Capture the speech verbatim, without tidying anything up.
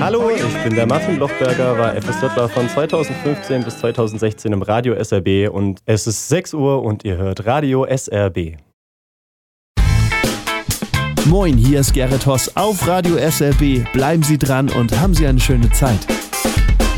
Hallo, ich bin der Martin Lochberger, war FSJler von zweitausendfünfzehn bis zweitausendsechzehn im Radio S R B und es ist sechs Uhr und ihr hört Radio S R B. Moin, hier ist Gerrit Hoss auf Radio S R B. Bleiben Sie dran und haben Sie eine schöne Zeit.